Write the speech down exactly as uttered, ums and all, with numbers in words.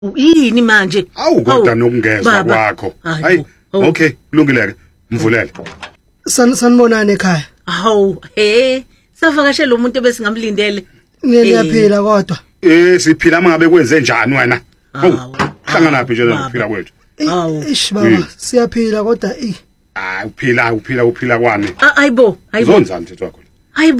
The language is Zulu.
Yini manje? Awu kodwa nokungezwa kwakho. Hayi, okay, kulungile ke. Mvulele. San sanibonana ekhaya. Hawu, he, savakashela umuntu ebesingamlindele. Niyaphila kodwa. Eh, siphila mangabe kwenze njani wena? Hawu, hlangana phi nje nokuphila kwethu? Hawu, ish baba, siyaphila kodwa eh. Ah, uphila, uphila, uphila kwami. Ayibo, ayibo. Uzonzani mthetho wakho?